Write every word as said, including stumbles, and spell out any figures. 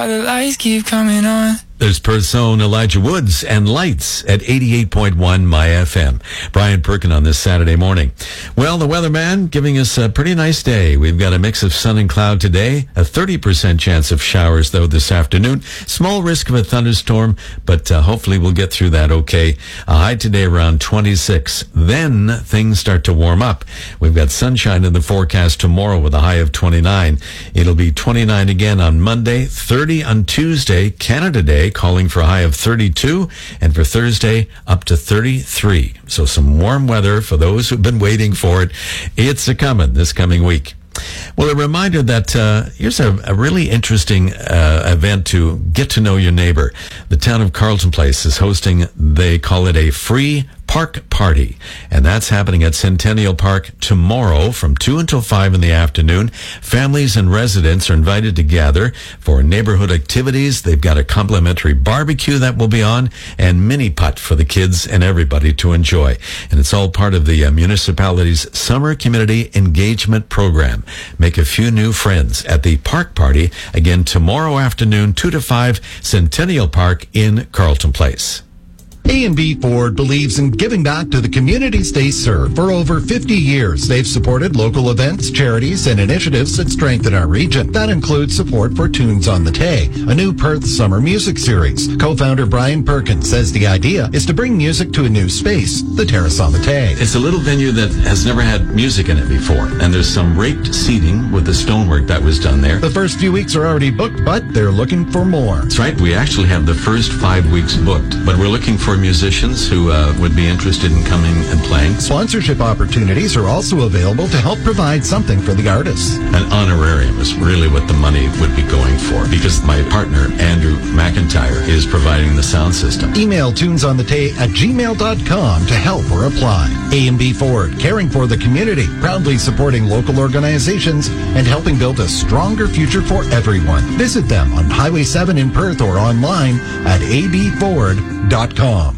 All the lights keep coming on. There's Perth's own Elijah Woods and Lights at eighty-eight point one My F M. Brian Perkin on this Saturday morning. Well, the weatherman giving us a pretty nice day. We've got a mix of sun and cloud today, a thirty percent chance of showers, though, this afternoon. Small risk of a thunderstorm, but uh, hopefully we'll get through that okay. A high today around twenty-six. Then things start to warm up. We've got sunshine in the forecast tomorrow with a high of twenty-nine. It'll be twenty-nine again on Monday, thirty on Tuesday, Canada Day, calling for a high of thirty-two, and for Thursday up to thirty-three. So some warm weather for those who've been waiting for it. It's a coming this coming week. Well, a reminder that uh, here's a, a really interesting uh, event to get to know your neighbor. The town of Carleton Place is hosting, they call it a free park party, and that's happening at Centennial Park tomorrow from two until five in the afternoon. Families and residents are invited to gather for neighborhood activities. They've got a complimentary barbecue that will be on, and mini putt for the kids and everybody to enjoy. And it's all part of the uh, municipality's Summer Community Engagement Program. Make a few new friends at the park party, again tomorrow afternoon, two to five, Centennial Park in Carleton Place. A and B Ford believes in giving back to the communities they serve. For over fifty years, they've supported local events, charities, and initiatives that strengthen our region. That includes support for Tunes on the Tay, a new Perth summer music series. Co-founder Brian Perkins says the idea is to bring music to a new space, the Terrace on the Tay. It's a little venue that has never had music in it before, and there's some raked seating with the stonework that was done there. The first few weeks are already booked, but they're looking for more. That's right. We actually have the first five weeks booked, but we're looking for musicians who uh, would be interested in coming and playing. Sponsorship opportunities are also available to help provide something for the artists. An honorarium is really what the money would be going for, because my partner, Andrew McIntyre, is providing the sound system. Email tunesonthetay at gmail dot com to help or apply. A and B Ford, caring for the community, proudly supporting local organizations and helping build a stronger future for everyone. Visit them on Highway seven in Perth or online at a b ford dot com.